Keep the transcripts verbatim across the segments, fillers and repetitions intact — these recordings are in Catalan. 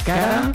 Cara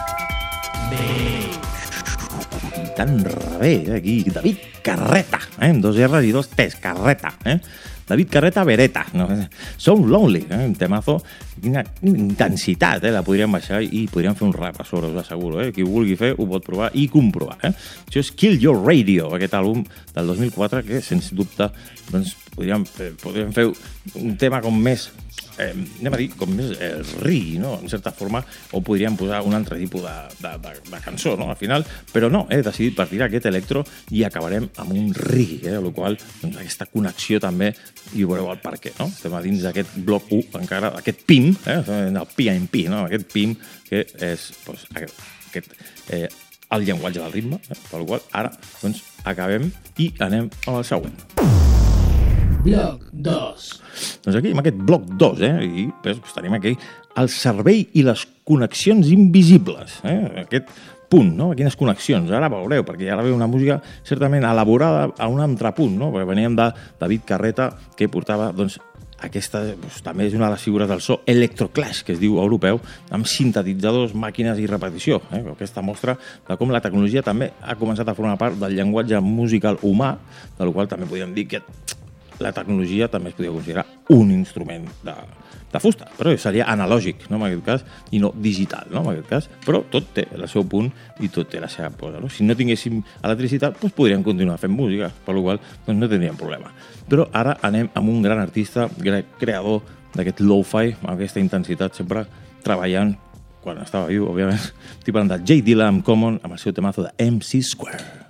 I tan rebé, aquí, David Carreta, eh? Dos R's i dos T's, Carreta, eh? David Carreta Beretta, no? So Lonely, eh? Un temazo, quina intensitat, eh? La podríem baixar i podríem fer un rap a sobre, us asseguro, eh? Qui ho vulgui fer ho pot provar i comprovar, eh? Això és Kill Your Radio, aquest àlbum del dos mil quatre, que, sens dubte, doncs, podríem, eh, podríem fer un tema com més, eh, anem a dir, com més eh, reggae, no? En certa forma, o podríem posar un altre tipus de, de, de, de cançó, no? Al final, però no, he decidit partir aquest electro i acabarem amb un reggae, eh? El qual, doncs, aquesta connexió també, i veureu el per què, no? Estem a dins d'aquest bloc u, encara, aquest P I M, eh? El P I M P, no? Aquest P I M, que és, doncs, aquest, aquest eh, el llenguatge del ritme, eh? Pel qual ara, doncs, acabem i anem al següent. Bloc dos. Doncs aquí, amb aquest bloc dos, eh? I doncs, tenim aquí el servei i les connexions invisibles, eh? Aquest punt, no? Quines connexions, ara veureu, perquè ara ve una música certament elaborada a un altre punt, no? Perquè veníem de David Carreta, que portava, doncs, aquesta, doncs, també és una de les figures del so electroclash, que es diu europeu, amb sintetitzadors, màquines i repetició, eh? Aquesta mostra de com la tecnologia també ha començat a formar part del llenguatge musical humà, del qual també podríem dir que la tecnologia també es podria considerar un instrument de, de fusta, però seria analògic, no, en aquest cas, i no digital, no, en aquest cas, però tot té el seu punt i tot té la seva posa, no? Si no tinguéssim electricitat, doncs podríem continuar fent música, per la qual doncs no tindríem problema. Però ara anem amb un gran artista, creador d'aquest lo-fi, amb aquesta intensitat, sempre treballant, quan estava viu, òbviament, estic parlant de J Dilla amb Common, amb el seu temazo de M C Square.